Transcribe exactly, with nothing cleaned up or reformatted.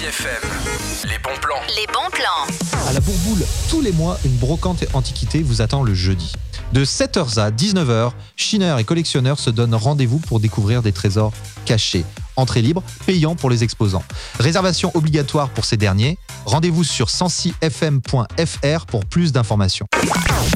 Sensi F M. Les bons plans. Les bons plans. À la Bourboule, tous les mois, une brocante antiquité vous attend le jeudi. De sept heures à dix-neuf heures, chineurs et collectionneurs se donnent rendez-vous pour découvrir des trésors cachés. Entrée libre, payant pour les exposants. Réservation obligatoire pour ces derniers. Rendez-vous sur sensi f m point f r pour plus d'informations.